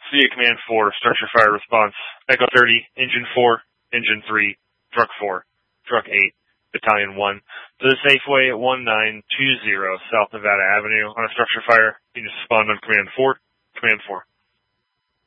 via Command 4, structure fire response, Echo 30, Engine 4, Engine 3, Truck 4, Truck 8, Battalion 1, to the Safeway at 1920 South Nevada Avenue on a structure fire. You just respond on Command 4, Command 4.